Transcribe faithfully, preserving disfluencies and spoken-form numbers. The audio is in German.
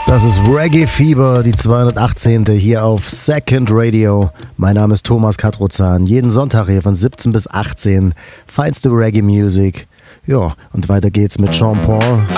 Das ist Reggae Fieber, die zweihundertachtzehnte hier auf Second Radio. Mein Name ist Thomas Katrozan. Jeden Sonntag hier von siebzehn bis achtzehn. Feinste Reggae Music. Ja, und weiter geht's mit Sean Paul.